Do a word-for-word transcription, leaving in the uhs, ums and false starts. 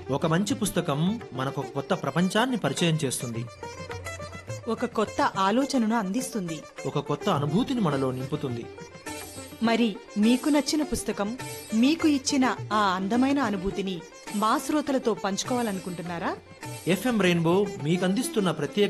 ఒక మంచి పుస్తకం మనకు ఒక కొత్త ప్రపంచాన్ని పరిచయం చేస్తుంది. ఒక కొత్త ఆలోచనను అందిస్తుంది. ఒక కొత్త అనుభూతిని మనలో నింపుతుంది. మరి మీకు నచ్చిన పుస్తకం, మీకు ఇచ్చిన ఆ అందమైన అనుభూతిని మా శ్రోతలతో పంచుకోవాలనుకుంటున్నారా? ఎఫ్ఎం రెయిన్బో మీకు అందిస్తున్న ప్రత్యేక